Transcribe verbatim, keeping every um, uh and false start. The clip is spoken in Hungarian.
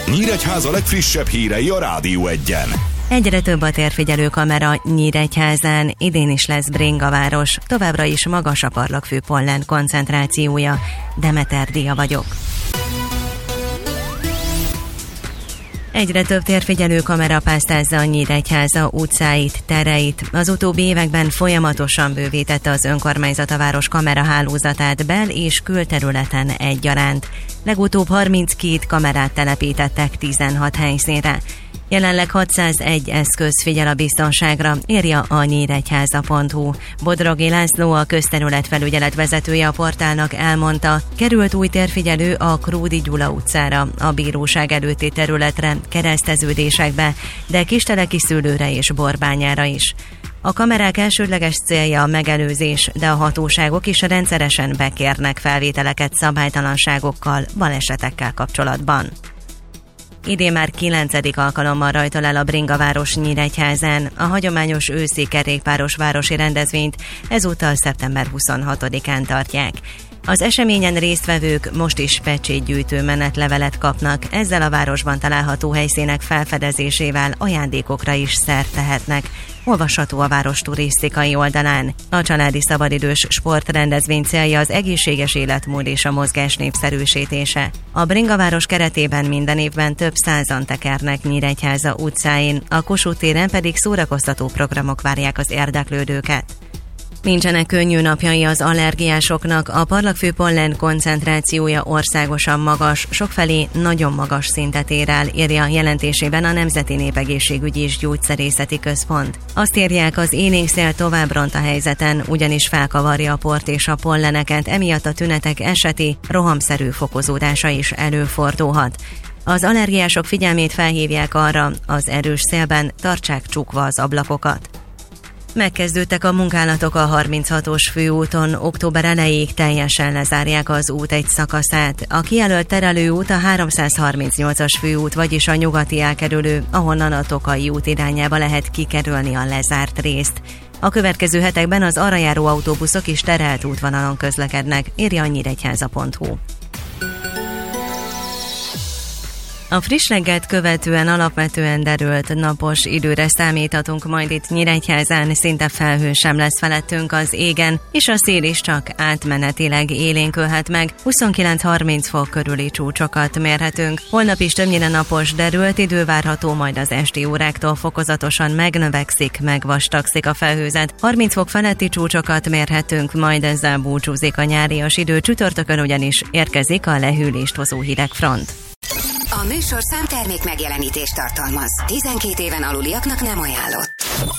Nyíregyháza legfrissebb hírei a Rádió Egyen. Egyre több a térfigyelő kamera Nyíregyházán, idén is lesz bringaváros, továbbra is magas a parlagfű pollen koncentrációja. Demeter Dia vagyok. Egyre több térfigyelő kamera pásztázza a Nyíregyháza utcáit, tereit. Az utóbbi években folyamatosan bővítette az önkormányzat a város kamerahálózatát bel- és külterületen egyaránt. Legutóbb harminckét kamerát telepítettek tizenhat helyszínre. Jelenleg hatszázegy eszköz figyel a biztonságra, írja a nyíregyháza pont hu. Bodrogi László, a közterületfelügyelet vezetője a portálnak elmondta, került új térfigyelő a Krúdy Gyula utcára, a bíróság előtti területre, kereszteződésekbe, de Kisteleki szőlőre és Borbányára is. A kamerák elsődleges célja a megelőzés, de a hatóságok is rendszeresen bekérnek felvételeket szabálytalanságokkal, balesetekkel kapcsolatban. Idén már kilencedik alkalommal rajtol el a bringaváros Nyíregyházán. A hagyományos őszi kerékpáros városi rendezvényt ezúttal szeptember huszonhatodikán tartják. Az eseményen résztvevők most is pecsétgyűjtő menetlevelet kapnak, ezzel a városban található helyszínek felfedezésével ajándékokra is szert tehetnek. Olvasható a város turisztikai oldalán. A családi szabadidős sportrendezvény célja az egészséges életmód és a mozgás népszerűsítése. A bringaváros keretében minden évben több százan tekernek Nyíregyháza utcáin, a Kossuth téren pedig szórakoztató programok várják az érdeklődőket. Nincsenek könnyű napjai az allergiásoknak, a parlagfű pollen koncentrációja országosan magas, sokfelé nagyon magas szintet ér el, írja jelentésében a Nemzeti Népegészségügyi és Gyógyszerészeti Központ. Azt írják, az élénkszél tovább ront a helyzeten, ugyanis felkavarja a port és a polleneket, emiatt a tünetek eseti, rohamszerű fokozódása is előfordulhat. Az allergiások figyelmét felhívják arra, az erős szélben tartsák csukva az ablakokat. Megkezdődtek a munkálatok a harminchatos főúton, október elejéig teljesen lezárják az út egy szakaszát. A kijelölt terelőút a háromszázharmincnyolcas főút, vagyis a nyugati elkerülő, ahonnan a Tokai út irányába lehet kikerülni a lezárt részt. A következő hetekben az arra járó autóbuszok is terelt útvonalon közlekednek, írja a nyíregyháza pont hu. A friss reggelt követően alapvetően derült napos időre számíthatunk majd itt Nyíregyházán, szinte felhő sem lesz felettünk az égen, és a szél is csak átmenetileg élénkülhet meg, huszonkilenc-harminc fok körüli csúcsokat mérhetünk. Holnap is többnyire napos, derült idő várható, majd az esti óráktól fokozatosan megnövekszik, megvastagszik a felhőzet. harminc fok feletti csúcsokat mérhetünk, majd ezzel búcsúzik a nyárias idő, csütörtökön ugyanis érkezik a lehűlést hozó hidegfront. A műsorszám termék megjelenítést tartalmaz. tizenkét éven aluliaknak nem ajánlott.